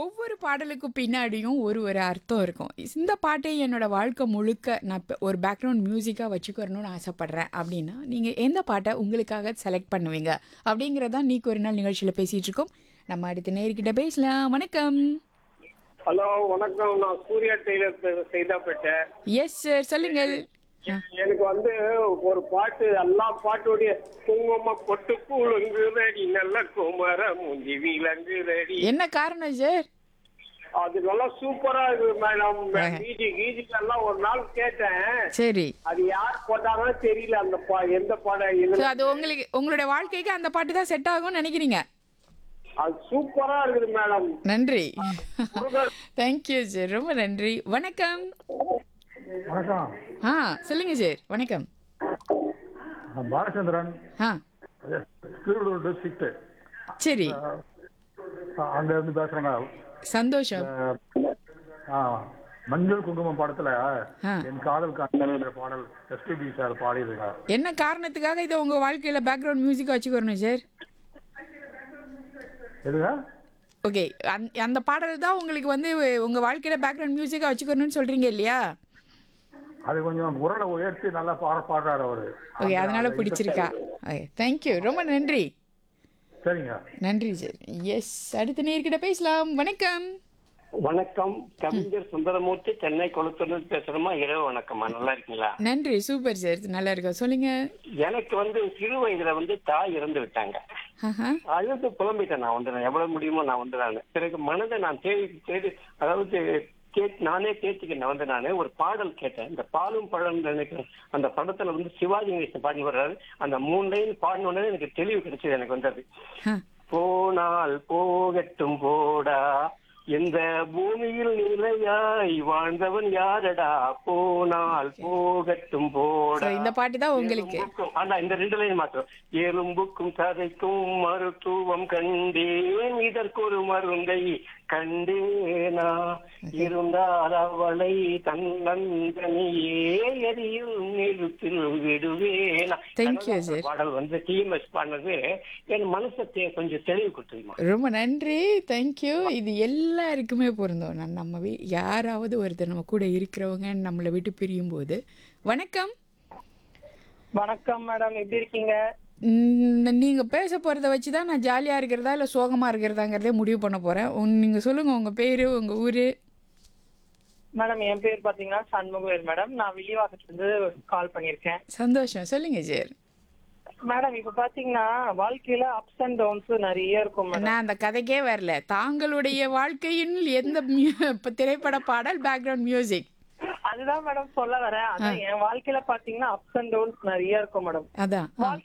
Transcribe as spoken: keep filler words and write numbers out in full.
ஒவ்வொரு பாடலுக்கும் பின்னாடியும் ஒரு ஒரு அர்த்தம் இருக்கும். இந்த பாட்டை என்னோட வாழ்க்கை முழுக்க நான் இப்ப ஒரு பேக்ரவுண்ட் மியூசிக்கா வச்சுக்கிறணும்னு ஆசைப்படுறேன் அப்படின்னா, நீங்க எந்த பாட்ட உங்களுக்காக செலக்ட் பண்ணுவீங்க? அப்படிங்கிறத தான் இன்னைக்கு ஒரு நாள் நிகழ்ச்சியில பேசிட்டு இருக்கோம். நம்ம அடுத்த நேயர்கிட்ட பேசலாம். வணக்கம். ஹலோ வணக்கம். நான் சூர்யா டெய்லர் பே- செய்தாப்பேட்டேன். எஸ் சார், சொல்லுங்கள். ஆ, எனக்கு வந்து ஒரு பாட்டு, எல்லா பாட்டுடைய குங்கும பொட்டு கூழுங்குதடி நல்ல குமர மூஞ்சி விலங்குதடி, என்ன காரணம் சார்? அது நல்லா சூப்பரா இருக்குது மேடம். கீஜி கீஜிக்கு எல்லாம் ஒரு நாள் கேட்டேன். சரி. அது யார் போட்டாங்கன்னு தெரியல. அந்த பா எந்த பாடம் So, இது, அது உங்களுக்கு உங்களுடைய வாழ்க்கைக்கு அந்த பாட்டு தான் செட் ஆகும்னு நினைக்கிறீங்க? அது சூப்பரா இருக்குது மேடம். நன்றி. முருகன். தேங்க்யூ சார், ரொம்ப நன்றி. வணக்கம். வணக்கம். ஆ, சொல்லுங்க சார். வணக்கம். நான் பாலச்சந்திரன், ஆ, திருவள்ளூர் டிஸ்ட்ரிக்ட் சரி, அங்க இருந்து பேசுறேங்க. சந்தோஷம். ஆ, மஞ்சள் குங்குமம் படத்துல ஆ. என் காதல் காதல் பாடல் எஸ்பிபி சார் பாடியிருக்கா. என்ன காரணத்துக்காக இதை உங்க வாழ்க்கையில பேக்ரவுண்ட் மியூசிக்கா வச்சுக்கணும் சார்? எதுங்க? ஓகே, அந்த பாடல் தான் உங்களுக்கு வந்து உங்க வாழ்க்கையில பேக்ரவுண்ட் மியூசிக்கா வச்சுக்கணும்னு சொல்றீங்க இல்லையா? அது கொஞ்சம் குரலை உயர்த்தி நல்லா பாட பாடுறாரு அவரு. ஓகே, அதனால பிடிச்சிருக்கா? ஓகே, தேங்க்யூ, ரொம்ப நன்றி. சரிங்க. நன்றி சார். எஸ், அடுத்த நேர்கிட்ட பேசலாம். வணக்கம். வணக்கம். கவிஞர் சுந்தரமூர்த்தி, சென்னை கொளத்தூர்ல பேசுறோமா. இரவு வணக்கம்மா. நல்லா இருக்கீங்களா? நன்றி, சூப்பர் சார், நல்லா இருக்கா, சொல்லுங்க. எனக்கு வந்து சிறு வயதுல வந்து தாய் இறந்து விட்டாங்க. ஆஹா. அழுது புலம்பிட்டேன். நான் வந்து நான் எவ்வளவு முடியுமோ நான் வந்து நான் பிறகு மனதை நான் தேடி தேடி அதாவது கேட் நானே தேர்த்திக்கிட்டேன். வந்து நானே ஒரு பாடல் கேட்டேன். இந்த பாலும் பழம் நினைக்கிறேன். அந்த படத்துல வந்து சிவாஜி கணேசன் பாடி வர்றாரு. அந்த மூணு லைன் பாடினோடனே எனக்கு தெளிவு கிடைச்சது. எனக்கு வந்தது, ஆ. போனால் போகட்டும் போடா, இந்த பூமியில் நிலையாய் வாழ்ந்தவன் யாரடா, போனால் போகட்டும் So, போடா. இந்த பாட்டு தான் உங்களுக்கு. எலும்புக்கும் ஆனா இந்த ரெண்டு லைன் மாத்திரம். எலும்புக்கும் சதைக்கும் மருத்துவம் கண்டேன், இதற்கு ஒரு மருந்தை கண்டேனா, இருந்தால் அவளை தன்னந்தனியே எரியும் நிறுத்தில் விடுவேனா. Thank you, sir. பாடல் வந்து டிஎம்எஸ் பாடினது என் மனசத்தை கொஞ்சம் தெளிவு கொடுத்துருமா. ரொம்ப நன்றி, தேங்க்யூ. இது எல்லாருக்குமே பொருந்தும். நான் நம்ம வீ யாராவது ஒருத்தர் நம்ம கூட இருக்கிறவங்க நம்மளை விட்டு பிரியும் போது. வணக்கம். வணக்கம் மேடம், எப்படி இருக்கீங்க? ம், நீங்க பேச போறத வச்சு தான் நான் ஜாலியா இருக்கிறதா இல்ல சோகமா இருக்கிறதாங்கிறதே முடிவு பண்ண போறேன். உன்- நீங்க சொல்லுங்க உங்க பேரு, உங்க ஊரு. மேடம் என் பேர் பாத்தீங்கன்னா சண்முகவேல் மேடம். நான் வில்லிவாக்கத்துல இருந்து கால் பண்ணிருக்கேன். சந்தோஷம், சொல்லுங்க சார். மேடம் இப்ப பாத்தீங்கன்னா வாழ்க்கையில அப்ஸ் அண்ட் டவுன்ஸ் நிறைய இருக்கும் மேடம். நான் அந்த கதைக்கே வரல. தாங்களுடைய வாழ்க்கையின் எந்த மியூ- இப்ப திரைப்பட பாடல் பேக்ரவுண்ட் மியூசிக்? அதுதான் மேடம் சொல்ல வரேன். அதான் என் வாழ்க்கையில பாத்தீங்கன்னா அப்ஸ் அண்ட் டவுன்ஸ் நிறைய இருக்கும் மேடம். அதான். ஆ.